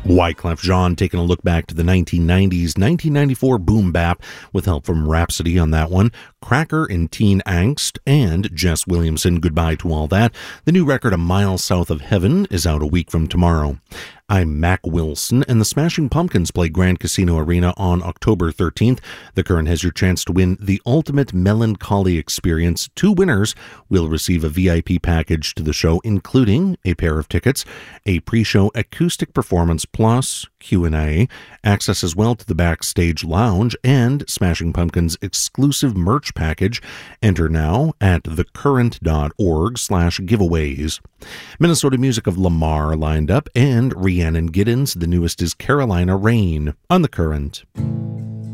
Wyclef Jean taking a look back to the 1990s, 1994 boom bap with help from Rhapsody on that one, Cracker in Teen Angst, and Jess Williamson, Goodbye to All That. The new record, A Mile South of Heaven, is out a week from tomorrow. I'm Mac Wilson, and the Smashing Pumpkins play Grand Casino Arena on October 13th. The Current has your chance to win the ultimate melancholy experience. 2 winners will receive a VIP package to the show, including a pair of tickets, a pre-show acoustic performance plus Q&A, access as well to the backstage lounge, and Smashing Pumpkins exclusive merch package. Enter now at thecurrent.org/giveaways. Minnesota music of Lamar lined up, and Rhiannon Giddens. The newest is Carolina Rain on The Current.